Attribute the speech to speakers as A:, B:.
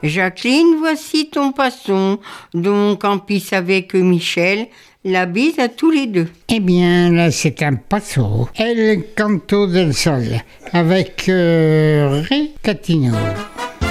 A: Jacqueline, voici ton passon. Donc, en pisse avec Michel, la bise à tous les deux.
B: Eh bien, là, c'est un passo. El canto del sol, avec Ré Catino.